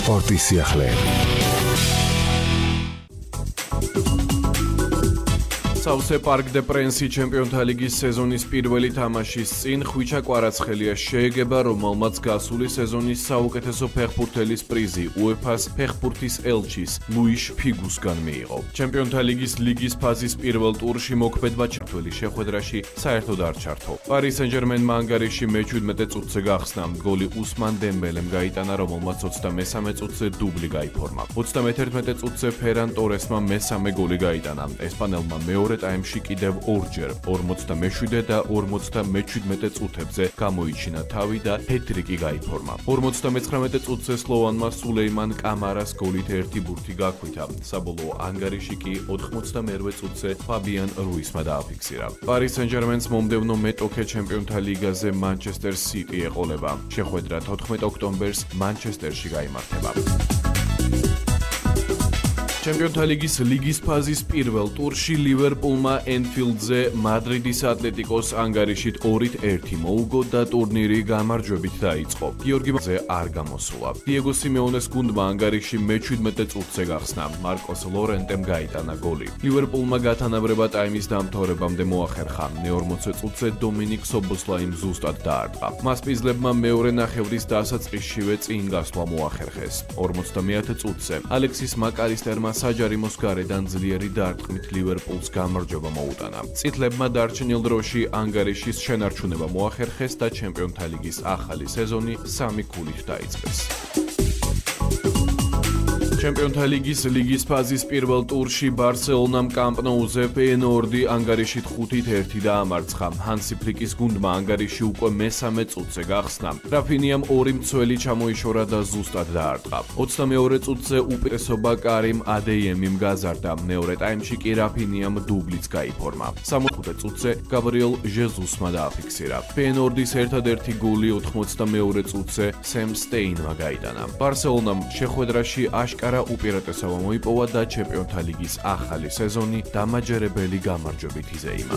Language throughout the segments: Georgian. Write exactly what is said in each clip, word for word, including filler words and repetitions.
სპორტის სიახლეები. Sauce Park de Prince ჩემპიონთა ლიგის სეზონის პირველი თამაშის წინ ხვიჩა კვარაცხელია შეეგება, რომელმაც გასული სეზონის საუკეთესო ფეხბურთელის პრიზი UEFA-ს ფეხბურთის ელჩის ლუიშ ფიგუსგან მიიღო. ჩემპიონთა ლიგის ლიგის ფაზის პირველ ტურში მოქმედმა ჩართველი შეხვედრაში საერთოდ არ ჩართო. Paris Saint-Germain-მა ანგარიში მეჩვიდმეტე წუთზე გახსნა. გოლი უსმან დემბელემ გაიტანა, რომელმაც ოცდამესამე წუთზე დუბლი გაიფორმა. ოცდამეთერთმეტე წუთზე ფერან ტორესმა მესამე გოლი გაიტანა. ესპანელმა მეორე ტაიმში კიდევ ორჯერ ორმოცდამეშვიდე და ორმოცდამეჩვიდმეტე წუთებზე გამოიჩინა თავი და ჰეტრიკი გაიფორმა. ორმოცდამეცხრამეტე წუთზე სლოვანმა სულეიმან კამარას გოლით ერთი ბურთი გაქვითა. საბოლოო ანგარიში კი ოთხმოცდამერვე წუთზე ფაბიან რუისმა დააფიქსირა. Paris Saint-Germain-ს მომდევნო მეტოქე ჩემპიონთა ლიგაზე Manchester City ეყოლება. შეხვედრა თოთხმეტ ოქტომბერს Manchester-ში გაიმართება. ჩემპიონთა ლიგის ლიგის ფაზის პირველ ტურში ლივერპულმა ენფილდზე მადრიდის ატლეტიკოს ანგარიშით ორით ერთი მოუგო და ტურნირი გამარჯვებით დაიწყო. გიორგი მაზე არ გამოსულა. დიეგო სიმეონეს გუნდმა ანგარიში მეჩვიდმეტე წუთზე გახსნა. მარკოს ლორენტემ გაიტანა გოლი. ლივერპულმა გათანაბრება ტაიმის დამთავრებამდე მოახერხა. მეორმოცე წუთზე დომინიკ სობოსლაიმ ზუსტად დაარტყა. მასპინძლებმა მეორე ნახევრის დასაწყისშივე წინ გასვლა მოახერხეს. ორმოცდამეათე წუთზე ალექსის მაკალისტერმა საჯარიმოს გარედან ძლიერი დარტყმით ლივერპულს გამარჯვება მოუტანა. წითლებმა დარჩენილ დროში ანგარიშის შენარჩუნება მოახერხეს და ჩემპიონთა ლიგის ახალი სეზონი სამი ქულით დაიწყეს. ჩემპიონთა ლიგის ლიგის ფაზის პირველ ტურში ბარსელონამ კამპ ნოუზე ფეიენორდი ანგარიშით ხუთით ერთი დაამარცხა. ჰანსი ფლიკის გუნდმა ანგარიში უკვე მესამე წუთზე გახსნა. რაფინიამ ორი მცველი ჩამოიშორა და ზუსტად დაარტყა. ოცდამეორე წუთზე უპირესობა კარიმ ადეიემიმ გაზარდა. მეორე ტაიმში კი რაფინიამ დუბლიც გაიფორმა. სამოცდამეხუთე წუთზე გაბრიელ ჟეზუსმა დააფიქსირა. ფეიენორდის ერთადერთი გოლი ოთხმოცდამეორე წუთზე სემ სტეინმა გაიტანა. ბარსელონამ შეხვედრაში აშკარა უპირატესობა მოიპოვა და ჩემპიონთა ლიგის ახალი სეზონი დამაჯერებელი გამარჯვებით იზეიმა.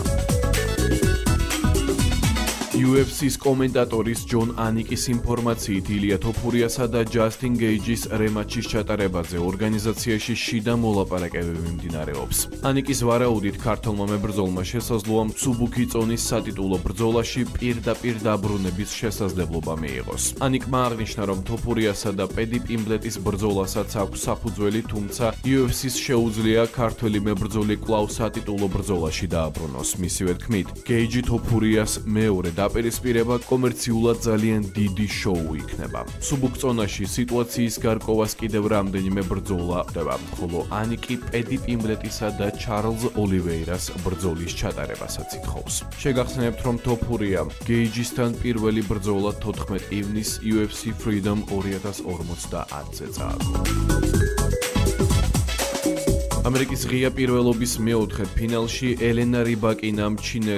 იუ ეფ სის კომენტატორის ჯონ ანიკის ინფორმაციით ილია თოფურიასა და ჯასტინ გეიჯის რემატჩის ჩატარებაზე ორგანიზაციაში შიდა მოლაპარაკებები მიმდინარეობს. ანიკის ვარაუდით ქართველმა მებრძოლმა შესაძლოა მსუბუქი წონის სატიტულო ბრძოლაში პირდაპირ დაბრუნების შესაძლებლობა მიიღოს. ანიკმა აღნიშნა, რომ თოფურიასა და პედი პიმბლეტის ბრძოლასაც აქვს საფუძველი, თუმცა იუ ეფ სის შეუძლია ქართველი მებრძოლი კვლავ სატიტულო ბრძოლაში დააბრუნოს. მისივე თქმით, გეიჯი თოფურიას მეორე დაპირისპირება კომერციულად ძალიან დიდი შოუ იქნება. მსუბუქ წონაში სიტუაციის გარკვევას კიდევ რამდენიმე ბრძოლა ხდება, ხოლო ანიკი პედი პიმბლეტისა და ჩარლზ ოლივეირას ბრძოლის ჩატარებასაც ითხოვს. შეგახსენებთ, რომ თოფურია გეიჯისთან პირველი ბრძოლა თოთხმეტ ივნისს იუ ეფ სი Freedom ორი ათას ორმოცდაათზე წააგო. ამერიკის ღია პირველობის მეოთხე ფინალში ელენა რიბაკინამ ჩინელ